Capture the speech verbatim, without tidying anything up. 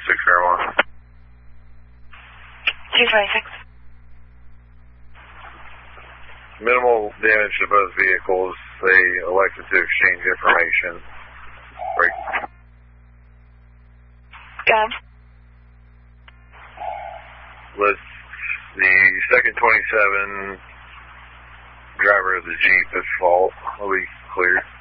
twenty-six, Fairlawn. two twenty-six. Minimal damage to both vehicles. They elected to exchange information. Right. Go ahead. Let's, the second twenty-seven driver of the Jeep at fault will be cleared.